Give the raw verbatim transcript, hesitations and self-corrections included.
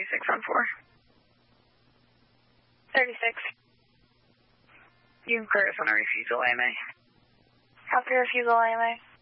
thirty-six on four. thirty-six. You can Curtis on a refusal, A M A. Copy refusal, A M A.